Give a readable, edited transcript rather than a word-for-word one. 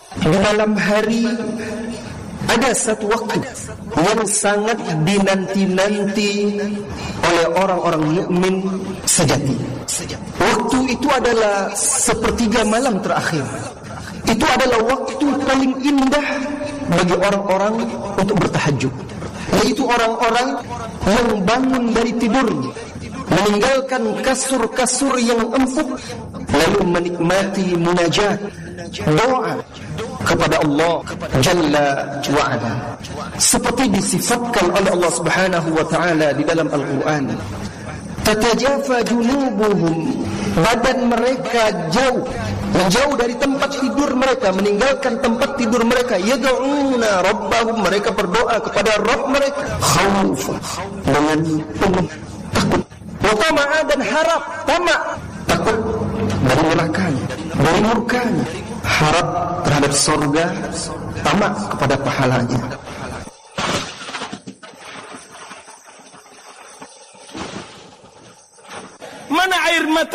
Di malam hari ada satu waktu yang sangat dinanti-nanti oleh orang-orang mukmin sejati. Waktu itu adalah sepertiga malam terakhir. Itu adalah waktu paling indah bagi orang-orang untuk bertahajud, yaitu orang-orang yang bangun dari tidurnya, meninggalkan kasur-kasur yang empuk, lalu menikmati munajat, doa kepada Allah Jalla wa'ala, seperti disifatkan oleh Allah Subhanahu wa ta'ala di dalam Al-Quran. Tatajafa junubuhum, badan mereka menjauh dari tempat tidur mereka, meninggalkan tempat tidur mereka. Yad'una rabbahum, mereka berdoa kepada Rabb mereka, khaufan, dengan penuh takut, wa tama'an, dan harap, tamak, takut dari neraka-Nya, dari murka-Nya, harap terhadap surga, tamak kepada pahalanya. Mana air mata